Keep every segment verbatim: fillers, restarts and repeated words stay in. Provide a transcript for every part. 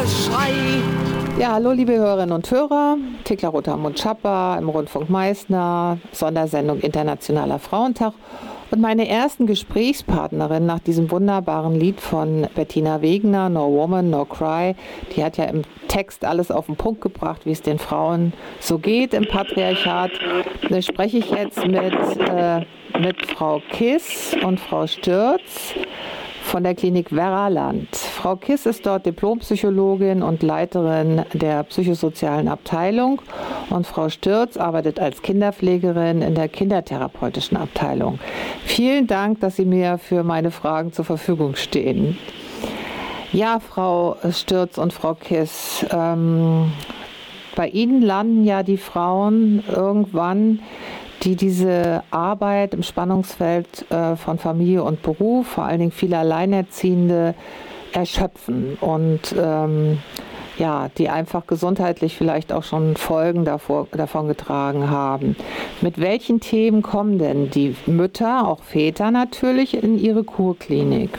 Schrei. Ja, hallo liebe Hörerinnen und Hörer, Thekla Rothamund-Schapper im Rundfunk Meißner, Sondersendung Internationaler Frauentag. Und meine ersten Gesprächspartnerin nach diesem wunderbaren Lied von Bettina Wegner, No Woman, No Cry, die hat ja im Text alles auf den Punkt gebracht, wie es den Frauen so geht im Patriarchat. Da spreche ich jetzt mit, äh, mit Frau Kiss und Frau Stürz von der Klinik Werraland. Frau Kiss ist dort Diplompsychologin und Leiterin der psychosozialen Abteilung und Frau Stürz arbeitet als Kinderpflegerin in der kindertherapeutischen Abteilung. Vielen Dank, dass Sie mir für meine Fragen zur Verfügung stehen. Ja, Frau Stürz und Frau Kiss, ähm, bei Ihnen landen ja die Frauen irgendwann, die diese Arbeit im Spannungsfeld äh, von Familie und Beruf, vor allen Dingen viele Alleinerziehende, erschöpfen und ähm, ja, die einfach gesundheitlich vielleicht auch schon Folgen davor, davon getragen haben. Mit welchen Themen kommen denn die Mütter, auch Väter natürlich, in Ihre Kurklinik?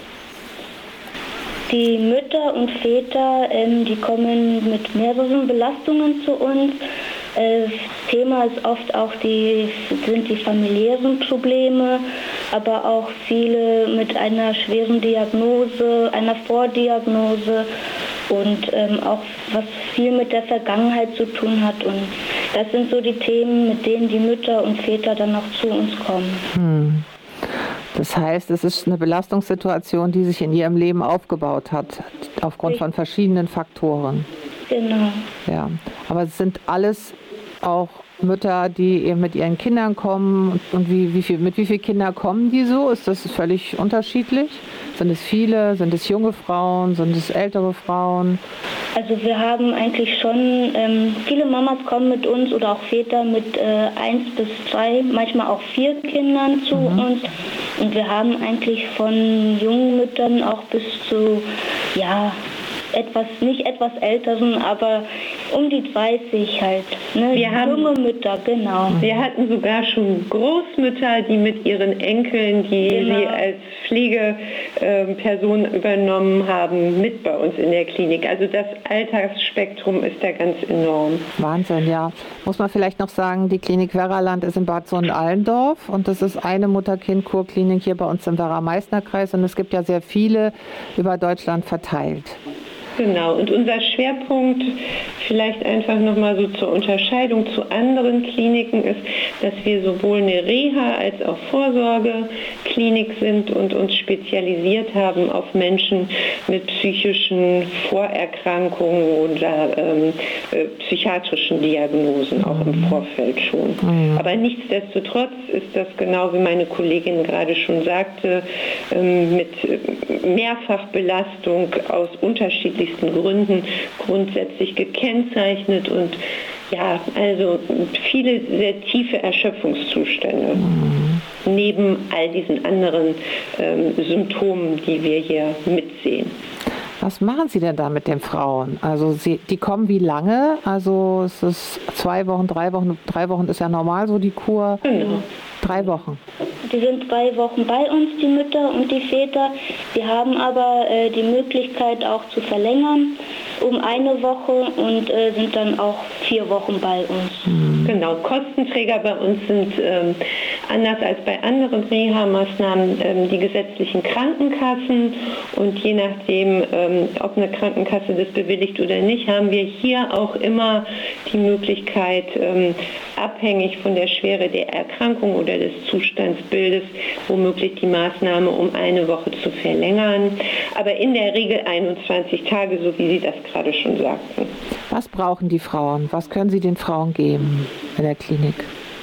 Die Mütter und Väter, ähm, die kommen mit mehreren Belastungen zu uns. Das Thema ist oft auch die, sind die familiären Probleme, aber auch viele mit einer schweren Diagnose, einer Vordiagnose und ähm, auch was viel mit der Vergangenheit zu tun hat. Und das sind so die Themen, mit denen die Mütter und Väter dann noch zu uns kommen. Hm. Das heißt, es ist eine Belastungssituation, die sich in ihrem Leben aufgebaut hat, aufgrund von verschiedenen Faktoren. Genau. Ja, aber es sind alles auch Mütter, die eben mit ihren Kindern kommen. Und wie, wie viel, mit wie vielen Kindern kommen die so? Ist das völlig unterschiedlich? Sind es viele? Sind es junge Frauen? Sind es ältere Frauen? Also wir haben eigentlich schon, ähm, viele Mamas kommen mit uns oder auch Väter mit äh, eins bis drei, manchmal auch vier Kindern zu mhm. uns. Und wir haben eigentlich von jungen Müttern auch bis zu, ja, etwas, nicht etwas älteren, aber um die dreißig halt. Ne? Wir haben, junge Mütter, genau. Wir hatten sogar schon Großmütter, die mit ihren Enkeln, die genau. sie als Pflegeperson übernommen haben, mit bei uns in der Klinik. Also das Altersspektrum ist da ganz enorm. Wahnsinn, ja. Muss man vielleicht noch sagen, die Klinik Werraland ist in Bad Sohn-Allendorf und das ist eine Mutter-Kind-Kurklinik hier bei uns im Werra-Meißner-Kreis und es gibt ja sehr viele über Deutschland verteilt. Genau, und unser Schwerpunkt, vielleicht einfach nochmal so zur Unterscheidung zu anderen Kliniken, ist, dass wir sowohl eine Reha- als auch Vorsorgeklinik sind und uns spezialisiert haben auf Menschen mit psychischen Vorerkrankungen oder ähm, äh, psychiatrischen Diagnosen, auch im Vorfeld schon. Mhm. Aber nichtsdestotrotz ist das, genau wie meine Kollegin gerade schon sagte, ähm, mit Mehrfachbelastung aus unterschiedlichen Gründen grundsätzlich gekennzeichnet und ja, also viele sehr tiefe Erschöpfungszustände mhm. neben all diesen anderen ähm, Symptomen, die wir hier mitsehen. Was machen Sie denn da mit den Frauen? Also Sie, die kommen wie lange? Also es ist zwei Wochen, drei Wochen, drei Wochen ist ja normal so die Kur. Genau. Drei Wochen. Die sind drei Wochen bei uns, die Mütter und die Väter. Die haben aber äh, die Möglichkeit auch zu verlängern um eine Woche und äh, sind dann auch vier Wochen bei uns. Mhm. Genau, Kostenträger bei uns sind ähm, anders als bei anderen Reha-Maßnahmen ähm, die gesetzlichen Krankenkassen und je nachdem, ähm, ob eine Krankenkasse das bewilligt oder nicht, haben wir hier auch immer die Möglichkeit, ähm, abhängig von der Schwere der Erkrankung oder des Zustandsbildes, womöglich die Maßnahme um eine Woche zu verlängern. Aber in der Regel einundzwanzig Tage, so wie Sie das gerade schon sagten. Was brauchen die Frauen? Was können Sie den Frauen geben in der Klinik?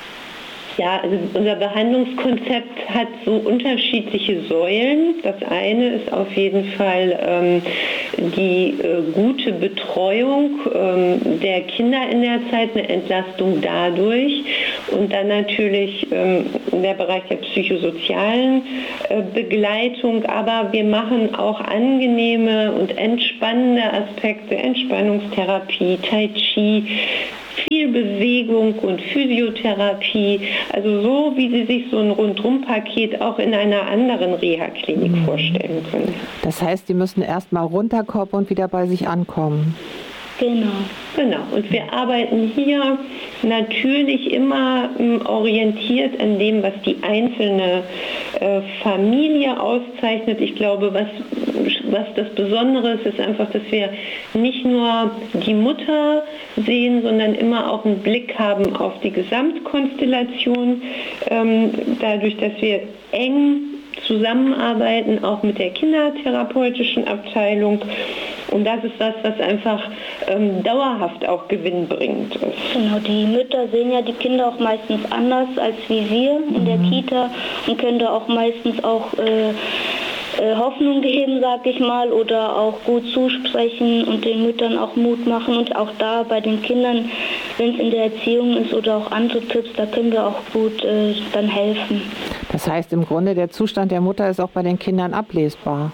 Ja, also unser Behandlungskonzept hat so unterschiedliche Säulen. Das eine ist auf jeden Fall ähm, die äh, gute Betreuung ähm, der Kinder in der Zeit, eine Entlastung dadurch und dann natürlich ähm, der Bereich der psychosozialen äh, Begleitung. Aber wir machen auch angenehme und entspannende Aspekte, Entspannungstherapie, Tai Chi, viel Bewegung und Physiotherapie, also so, wie Sie sich so ein Rundum-Paket auch in einer anderen Reha-Klinik mhm. vorstellen können. Das heißt, die müssen erst mal runterkommen und wieder bei sich ankommen. Genau. Genau. Und wir arbeiten hier natürlich immer ähm, orientiert an dem, was die einzelne äh, Familie auszeichnet. Ich glaube, was, was das Besondere ist, ist einfach, dass wir nicht nur die Mutter sehen, sondern immer auch einen Blick haben auf die Gesamtkonstellation. Ähm, dadurch, dass wir eng zusammenarbeiten, auch mit der kindertherapeutischen Abteilung. Und das ist das, was einfach ähm, dauerhaft auch gewinnbringend ist. Genau, die Mütter sehen ja die Kinder auch meistens anders als wie wir in der Kita und können da auch meistens auch äh, äh, Hoffnung geben, sag ich mal, oder auch gut zusprechen und den Müttern auch Mut machen. Und auch da bei den Kindern, wenn es in der Erziehung ist oder auch andere Tipps, da können wir auch gut äh, dann helfen. Das heißt, im Grunde der Zustand der Mutter ist auch bei den Kindern ablesbar.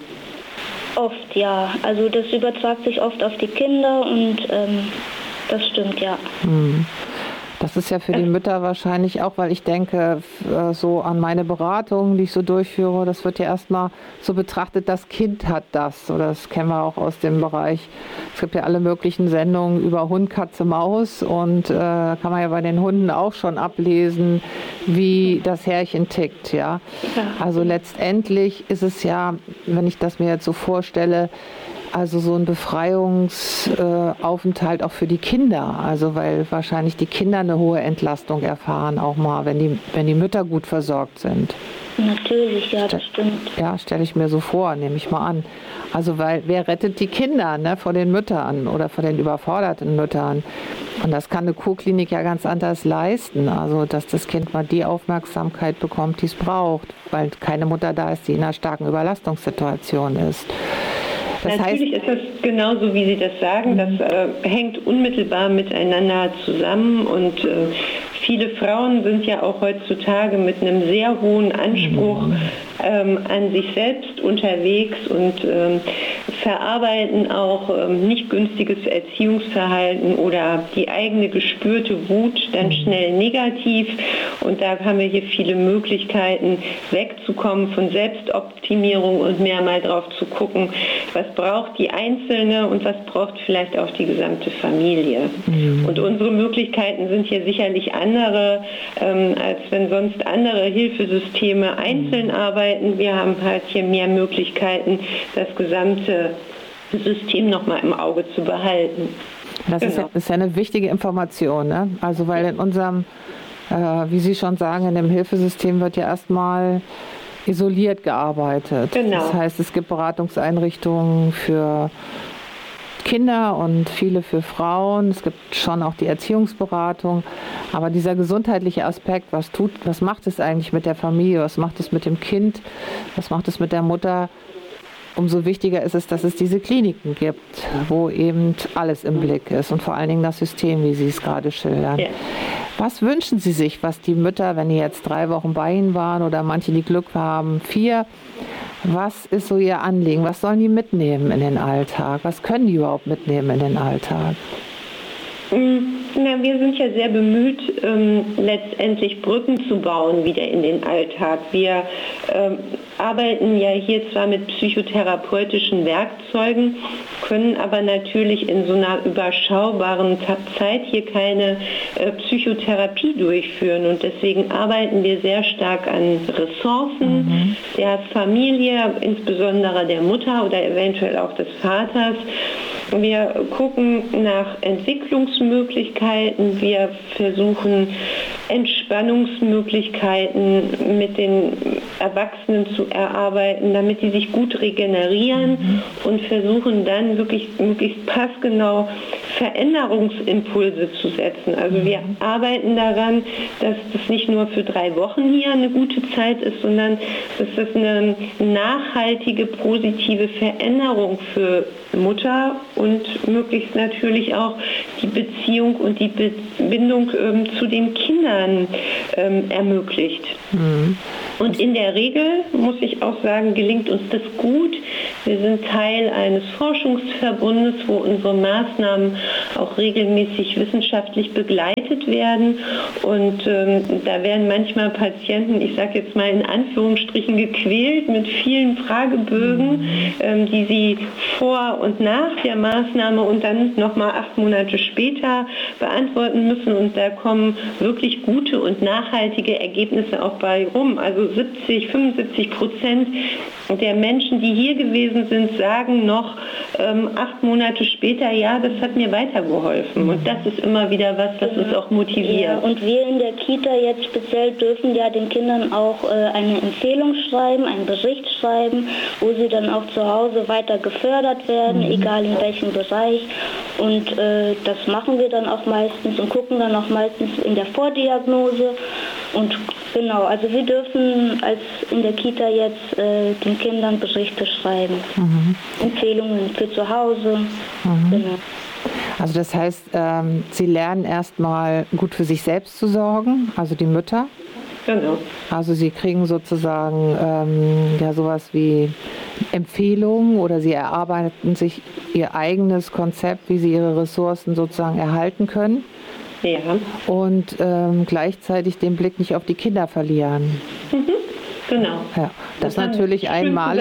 Oft, ja. Also das übertragt sich oft auf die Kinder und ähm, das stimmt, ja. Hm. Das ist ja für die Mütter wahrscheinlich auch, weil ich denke, so an meine Beratungen, die ich so durchführe, das wird ja erstmal so betrachtet, das Kind hat das. Oder das kennen wir auch aus dem Bereich. Es gibt ja alle möglichen Sendungen über Hund, Katze, Maus und äh, kann man ja bei den Hunden auch schon ablesen, wie das Herrchen tickt. Ja? Also letztendlich ist es ja, wenn ich das mir jetzt so vorstelle, also so ein Befreiungsaufenthalt auch für die Kinder, also weil wahrscheinlich die Kinder eine hohe Entlastung erfahren, auch mal, wenn die, wenn die Mütter gut versorgt sind. Natürlich, ja, das stimmt. Ja, stelle ich mir so vor, nehme ich mal an. Also weil, wer rettet die Kinder, ne, vor den Müttern oder vor den überforderten Müttern? Und das kann eine Kurklinik ja ganz anders leisten, also dass das Kind mal die Aufmerksamkeit bekommt, die es braucht, weil keine Mutter da ist, die in einer starken Überlastungssituation ist. Das Natürlich heißt, ist das genauso, wie Sie das sagen. Das äh, hängt unmittelbar miteinander zusammen und äh, viele Frauen sind ja auch heutzutage mit einem sehr hohen Anspruch ähm, an sich selbst unterwegs und ähm, verarbeiten auch ähm, nicht günstiges Erziehungsverhalten oder die eigene gespürte Wut dann schnell negativ. Und da haben wir hier viele Möglichkeiten, wegzukommen von Selbstoptimierung und mehr mal drauf zu gucken, was braucht die Einzelne und was braucht vielleicht auch die gesamte Familie. Mhm. Und unsere Möglichkeiten sind hier sicherlich andere, ähm, als wenn sonst andere Hilfesysteme einzeln arbeiten. Wir haben halt hier mehr Möglichkeiten, das gesamte System nochmal im Auge zu behalten. Das genau. ist, ja, ist ja eine wichtige Information, ne? Also weil in unserem, äh, wie Sie schon sagen, in dem Hilfesystem wird ja erstmal isoliert gearbeitet. Genau. Das heißt, es gibt Beratungseinrichtungen für Kinder und viele für Frauen. Es gibt schon auch die Erziehungsberatung. Aber dieser gesundheitliche Aspekt, was tut, was macht es eigentlich mit der Familie? Was macht es mit dem Kind? Was macht es mit der Mutter? Umso wichtiger ist es, dass es diese Kliniken gibt, wo eben alles im Blick ist und vor allen Dingen das System, wie Sie es gerade schildern. Ja. Was wünschen Sie sich, was die Mütter, wenn die jetzt drei Wochen bei Ihnen waren oder manche, die Glück haben, vier, was ist so Ihr Anliegen? Was sollen die mitnehmen in den Alltag? Was können die überhaupt mitnehmen in den Alltag? Na, wir sind ja sehr bemüht, ähm, letztendlich Brücken zu bauen wieder in den Alltag. Wir ähm, arbeiten ja hier zwar mit psychotherapeutischen Werkzeugen, können aber natürlich in so einer überschaubaren Zeit hier keine äh, Psychotherapie durchführen. Und deswegen arbeiten wir sehr stark an Ressourcen mhm. der Familie, insbesondere der Mutter oder eventuell auch des Vaters. Wir gucken nach Entwicklungsmöglichkeiten, wir versuchen Entspannungsmöglichkeiten mit den Erwachsenen zu erarbeiten, damit sie sich gut regenerieren mhm. und versuchen dann wirklich möglichst passgenau Veränderungsimpulse zu setzen. Also wir arbeiten daran, dass das nicht nur für drei Wochen hier eine gute Zeit ist, sondern dass das eine nachhaltige, positive Veränderung für Mutter und möglichst natürlich auch die Beziehung und die Be- Bindung ähm, zu den Kindern ähm, ermöglicht. Mhm. Und in der Regel, muss ich auch sagen, gelingt uns das gut. Wir sind Teil eines Forschungsverbundes, wo unsere Maßnahmen auch regelmäßig wissenschaftlich begleitet werden. Und ähm, da werden manchmal Patienten, ich sage jetzt mal in Anführungsstrichen, gequält mit vielen Fragebögen, ähm, die sie vor und nach der Maßnahme und dann nochmal acht Monate später beantworten müssen. Und da kommen wirklich gute und nachhaltige Ergebnisse auch bei rum. Also siebzig, fünfundsiebzig Prozent der Menschen, die hier gewesen sind, sagen noch ähm, acht Monate später, ja, das hat mir weitergeholfen. Und das ist immer wieder was, was uns auch motiviert. Ja, und wir in der Kita jetzt speziell dürfen ja den Kindern auch äh, eine Empfehlung schreiben, einen Bericht schreiben, wo sie dann auch zu Hause weiter gefördert werden, mhm. egal in welchem Bereich. Und äh, das machen wir dann auch meistens und gucken dann auch meistens in der Vordiagnose. Und genau, also wir dürfen als in der Kita jetzt äh, den Kindern Berichte schreiben, mhm. Empfehlungen für zu Hause. Mhm. Genau. Also das heißt, ähm, Sie lernen erstmal gut für sich selbst zu sorgen, also die Mütter. Genau. Also Sie kriegen sozusagen ähm, ja sowas wie Empfehlungen oder Sie erarbeiten sich Ihr eigenes Konzept, wie Sie Ihre Ressourcen sozusagen erhalten können. Ja. Und ähm, gleichzeitig den Blick nicht auf die Kinder verlieren. Mhm. Genau. Ja, das ist natürlich einmalig.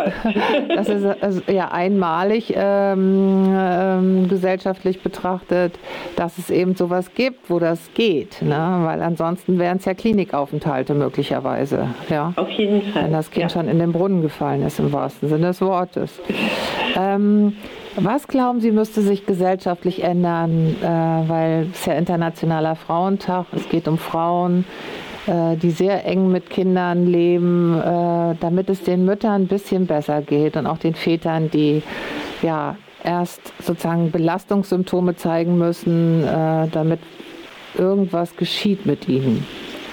Das ist also, ja einmalig ähm, ähm, gesellschaftlich betrachtet, dass es eben sowas gibt, wo das geht, ne? Weil ansonsten wären es ja Klinikaufenthalte möglicherweise. Ja? Auf jeden Fall. Wenn das Kind ja. schon in den Brunnen gefallen ist, im wahrsten Sinne des Wortes. ähm, Was glauben Sie, müsste sich gesellschaftlich ändern, äh, weil es ja Internationaler Frauentag, es geht um Frauen, äh, die sehr eng mit Kindern leben, äh, damit es den Müttern ein bisschen besser geht und auch den Vätern, die ja erst sozusagen Belastungssymptome zeigen müssen, äh, damit irgendwas geschieht mit ihnen.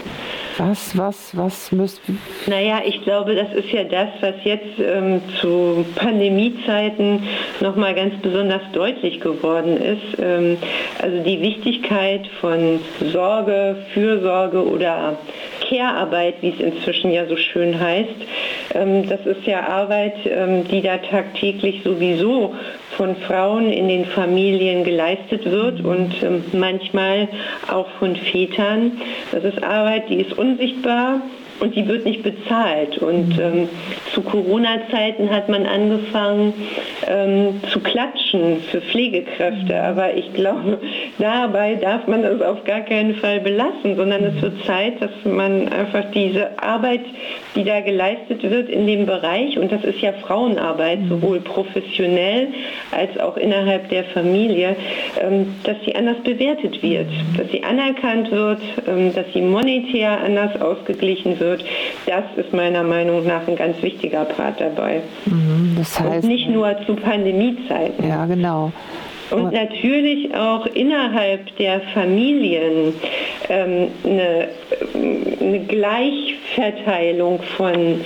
Was, was, was müsst... Naja, ich glaube, das ist ja das, was jetzt ähm, zu Pandemiezeiten nochmal ganz besonders deutlich geworden ist. Ähm, also die Wichtigkeit von Sorge, Fürsorge oder Care-Arbeit, wie es inzwischen ja so schön heißt. Ähm, das ist ja Arbeit, ähm, die da tagtäglich sowieso von Frauen in den Familien geleistet wird und ähm, manchmal auch von Vätern. Das ist Arbeit, die ist unsichtbar und die wird nicht bezahlt. Und ähm, zu Corona-Zeiten hat man angefangen ähm, zu klatschen für Pflegekräfte. Aber ich glaube, dabei darf man das auf gar keinen Fall belassen, sondern es wird Zeit, dass man einfach diese Arbeit, die da geleistet wird in dem Bereich, und das ist ja Frauenarbeit, sowohl professionell als auch innerhalb der Familie, ähm, dass sie anders bewertet wird, dass sie anerkannt wird, ähm, dass sie monetär anders ausgeglichen wird. Das ist meiner Meinung nach ein ganz wichtiger Part dabei. Mhm, das heißt, und nicht nur zu Pandemiezeiten. Ja, genau. Und natürlich auch innerhalb der Familien ähm, eine, eine Gleichverteilung von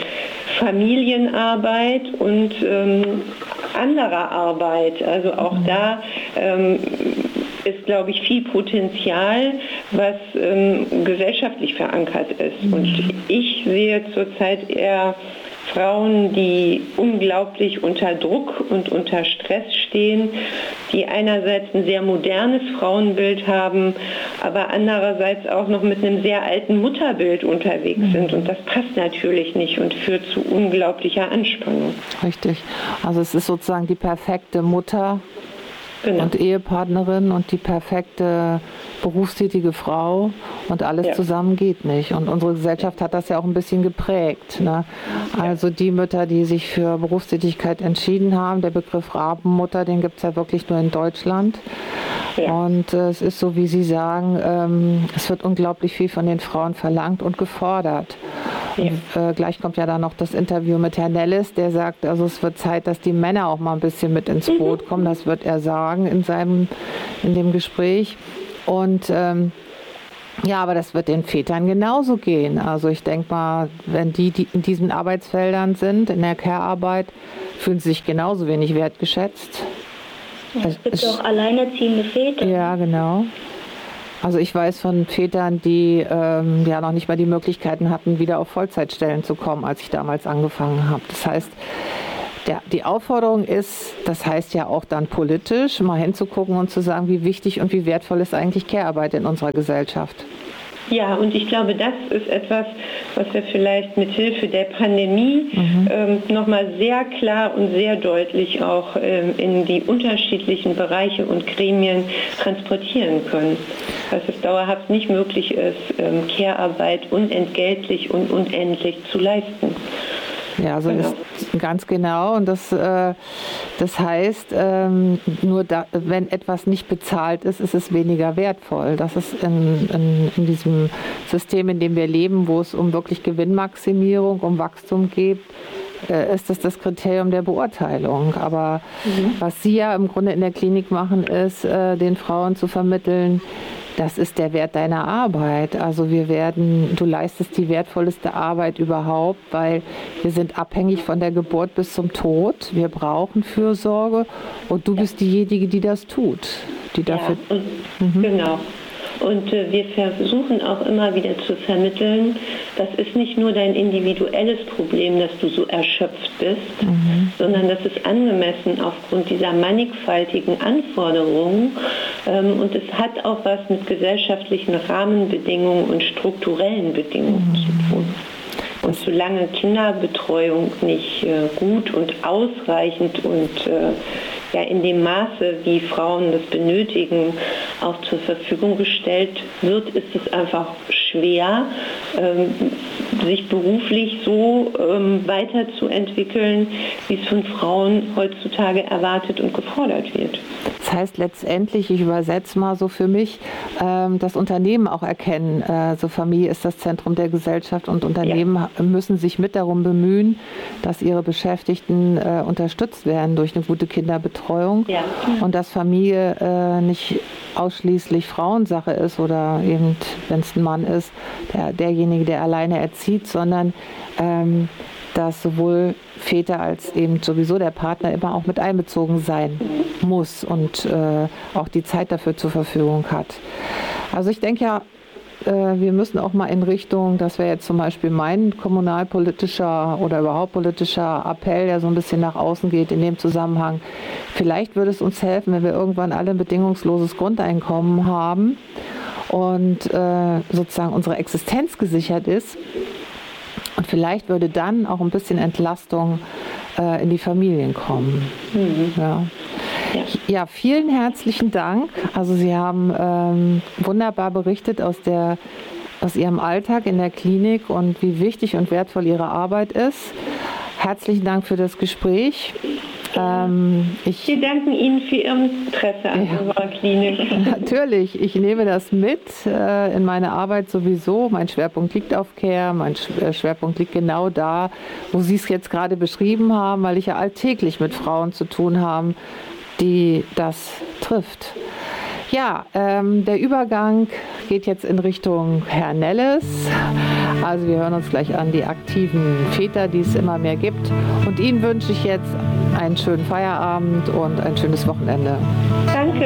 Familienarbeit und ähm, anderer Arbeit. Also auch mhm. da ähm, ist, glaube ich, viel Potenzial, was ähm, gesellschaftlich verankert ist. Mhm. Und ich sehe zurzeit eher Frauen, die unglaublich unter Druck und unter Stress stehen, die einerseits ein sehr modernes Frauenbild haben, aber andererseits auch noch mit einem sehr alten Mutterbild unterwegs sind. Und das passt natürlich nicht und führt zu unglaublicher Anspannung. Richtig. Also es ist sozusagen die perfekte Mutter, genau, und Ehepartnerin und die perfekte berufstätige Frau und alles ja. zusammen geht nicht. Und unsere Gesellschaft hat das ja auch ein bisschen geprägt. Ne? Also die Mütter, die sich für Berufstätigkeit entschieden haben, der Begriff Rabenmutter, den gibt es ja wirklich nur in Deutschland. Ja. Und äh, es ist so, wie Sie sagen, ähm, es wird unglaublich viel von den Frauen verlangt und gefordert. Ja. Und, äh, gleich kommt ja dann noch das Interview mit Herrn Nellis, der sagt, also es wird Zeit, dass die Männer auch mal ein bisschen mit ins Boot kommen. Das wird er sagen in seinem, in dem Gespräch. Und ähm, ja, aber das wird den Vätern genauso gehen. Also ich denke mal, wenn die, die in diesen Arbeitsfeldern sind, in der Care-Arbeit, fühlen sie sich genauso wenig wertgeschätzt. Ja, es gibt es, auch alleinerziehende Väter. Ja, genau. Also ich weiß von Vätern, die ähm, ja noch nicht mal die Möglichkeiten hatten, wieder auf Vollzeitstellen zu kommen, als ich damals angefangen habe. Das heißt, der, die Aufforderung ist, das heißt ja auch dann politisch, mal hinzugucken und zu sagen, wie wichtig und wie wertvoll ist eigentlich Care-Arbeit in unserer Gesellschaft. Ja, und ich glaube, das ist etwas, was wir vielleicht mit Hilfe der Pandemie mhm. ähm, nochmal sehr klar und sehr deutlich auch ähm, in die unterschiedlichen Bereiche und Gremien transportieren können. Dass es dauerhaft nicht möglich ist, ähm, Care-Arbeit unentgeltlich und unendlich zu leisten. Ja, so genau. ist ganz genau. Und das, äh, das heißt, ähm, nur da, wenn etwas nicht bezahlt ist, ist es weniger wertvoll. Das ist in, in, in diesem System, in dem wir leben, wo es um wirklich Gewinnmaximierung, um Wachstum geht, äh, ist das das Kriterium der Beurteilung. Aber mhm. was Sie ja im Grunde in der Klinik machen, ist, äh, den Frauen zu vermitteln, das ist der Wert deiner Arbeit. Also wir werden, du leistest die wertvollste Arbeit überhaupt, weil wir sind abhängig von der Geburt bis zum Tod. Wir brauchen Fürsorge und du bist diejenige, die das tut. Die dafür ja, und, mhm. Genau. Und äh, wir versuchen auch immer wieder zu vermitteln, das ist nicht nur dein individuelles Problem, dass du so erschöpft bist, mhm. sondern das ist angemessen aufgrund dieser mannigfaltigen Anforderungen. Ähm, und es hat auch was mit gesellschaftlichen Rahmenbedingungen und strukturellen Bedingungen mhm. zu tun. Und solange Kinderbetreuung nicht äh, gut und ausreichend und äh, ja in dem Maße, wie Frauen das benötigen, auch zur Verfügung gestellt wird, ist es einfach schwer, ähm, sich beruflich so ähm, weiterzuentwickeln, wie es von Frauen heutzutage erwartet und gefordert wird. Das heißt letztendlich, ich übersetze mal so für mich, ähm, das Unternehmen auch erkennen. Also Familie ist das Zentrum der Gesellschaft und Unternehmen ja. müssen sich mit darum bemühen, dass ihre Beschäftigten äh, unterstützt werden durch eine gute Kinderbetreuung ja. und dass Familie äh, nicht ausschließlich Frauensache ist oder eben, wenn es ein Mann ist, der, derjenige, der alleine erzieht, sondern ähm, dass sowohl Väter als eben sowieso der Partner immer auch mit einbezogen sein muss und äh, auch die Zeit dafür zur Verfügung hat. Also ich denke ja, äh, wir müssen auch mal in Richtung, das wäre jetzt zum Beispiel mein kommunalpolitischer oder überhaupt politischer Appell, der so ein bisschen nach außen geht in dem Zusammenhang. Vielleicht würde es uns helfen, wenn wir irgendwann alle ein bedingungsloses Grundeinkommen haben und äh, sozusagen unsere Existenz gesichert ist. Und vielleicht würde dann auch ein bisschen Entlastung äh, in die Familien kommen. Mhm. Ja. Ja. ja, vielen herzlichen Dank. Also Sie haben ähm, wunderbar berichtet aus, der, aus Ihrem Alltag in der Klinik und wie wichtig und wertvoll Ihre Arbeit ist. Herzlichen Dank für das Gespräch. Ähm, ich, Wir danken Ihnen für Ihr Interesse an ja, unserer Klinik. Natürlich, ich nehme das mit äh, in meine Arbeit sowieso. Mein Schwerpunkt liegt auf Care, mein Schwerpunkt liegt genau da, wo Sie es jetzt gerade beschrieben haben, weil ich ja alltäglich mit Frauen zu tun habe, die das trifft. Ja, ähm, der Übergang geht jetzt in Richtung Herr Nelles. Also wir hören uns gleich an die aktiven Väter, die es immer mehr gibt. Und Ihnen wünsche ich jetzt einen schönen Feierabend und ein schönes Wochenende. Danke.